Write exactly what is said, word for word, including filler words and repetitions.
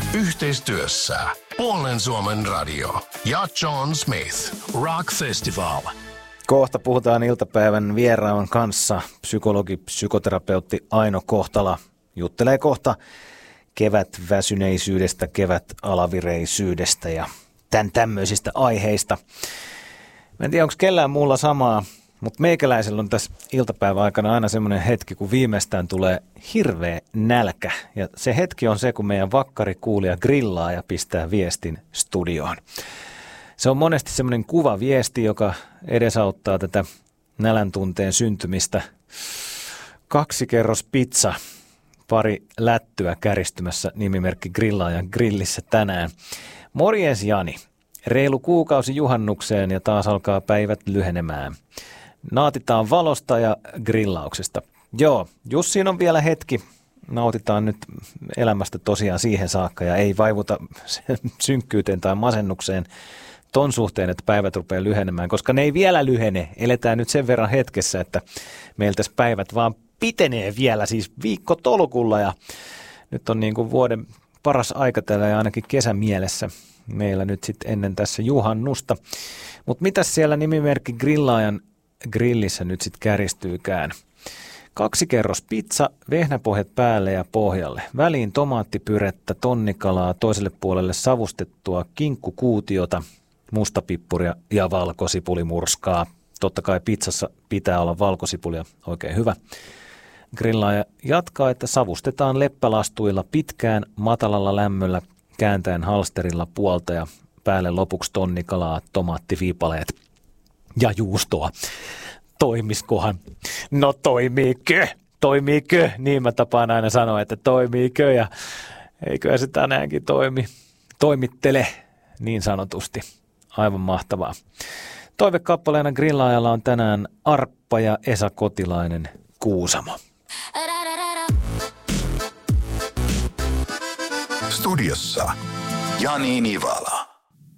Yhteistyössä Puolen Suomen radio ja John Smith Rock Festival. Kohta puhutaan iltapäivän vieraan kanssa. Psykologi, psykoterapeutti Aino Kohtala juttelee kohta kevätväsyneisyydestä, kevätalavireisyydestä ja tämän tämmöisistä aiheista. Mä en tiedä, onko kellään muulla samaa, mutta meikäläisellä on tässä iltapäivän aikana aina semmoinen hetki, kun viimeistään tulee hirveä nälkä. Ja se hetki on se, kun meidän vakkari kuulija grillaa ja pistää viestin studioon. Se on monesti semmoinen kuva viesti, joka edesauttaa tätä nälän tunteen syntymistä. Kaksi kerros pizza, pari lättyä käristymässä, nimimerkki grillaajan grillissä tänään. Morjens Jani, reilu kuukausi juhannukseen ja taas alkaa päivät lyhenemään. Nautitaan valosta ja grillauksesta. Joo, Jussiin on vielä hetki. Nautitaan nyt elämästä tosiaan siihen saakka ja ei vaivuta synkkyyteen tai masennukseen ton suhteen, että päivät rupeaa lyhenemään, koska ne ei vielä lyhene. Eletään nyt sen verran hetkessä, että meiltä päivät vaan pitenee vielä, siis viikko tolkulla ja nyt on niin kuin vuoden paras aika täällä ja ainakin kesämielessä meillä nyt sitten ennen tässä juhannusta. Mutta mitäs siellä nimimerkki grillaajan grillissä nyt sitten kärjistyykään? Kaksi kerros pizza, vehnäpohjat päälle ja pohjalle. Väliin tomaattipyrettä, tonnikalaa, toiselle puolelle savustettua kinkkukuutiota, mustapippuria ja valkosipulimurskaa. Totta kai pizzassa pitää olla valkosipulia, oikein hyvä. Grillaaja jatkaa, että savustetaan leppälastuilla pitkään matalalla lämmöllä kääntäen halsterilla puolta ja päälle lopuksi tonnikalaa, tomaattiviipaleet ja juustoa. Toimiskohan? No toimiikö? Toimiikö? Niin mä tapaan aina sanoa, että toimiikö ja eiköhän se tänäänkin toimi. Toimittele niin sanotusti. Aivan mahtavaa. Toivekappaleena grillaajalla on tänään Arppa ja Esa Kotilainen Kuusamo. Studiossa Jani Nivala.